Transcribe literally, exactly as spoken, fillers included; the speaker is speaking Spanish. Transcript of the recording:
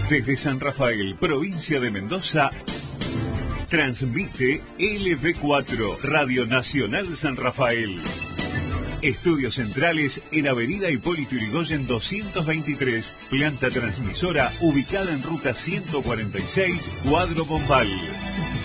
Desde San Rafael, provincia de Mendoza, transmite L B cuatro, Radio Nacional San Rafael. Estudios centrales en Avenida Hipólito Yrigoyen doscientos veintitrés, planta transmisora ubicada en ruta ciento cuarenta y seis, Cuadro Bombal.